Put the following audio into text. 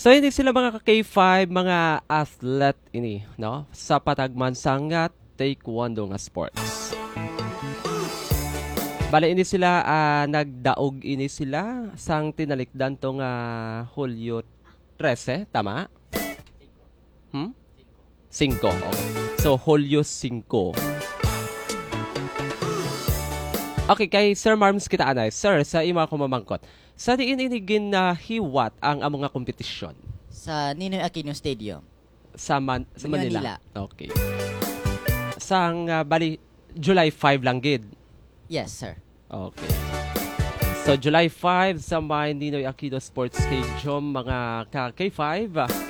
So hindi sila mga K5, mga athlete ini, no? Sa patagman sa taekwondo nga sports. Bale ini sila nagdaog ini sila sang tinalikdan tong Hulyo 13, tama? 5. Okay. So Hulyo 5. Okay, kay Sir Marms kita anay. Sir, sa ima ko mamangkot. Sa diin inigin na hiwat ang among nga kompetisyon? Sa Ninoy Aquino Stadium. Sa Manila. Manila. Okay. Sang bali July 5 lang gid. Yes, sir. Okay. So July 5 sa may Ninoy Aquino Sports Stadium mga K5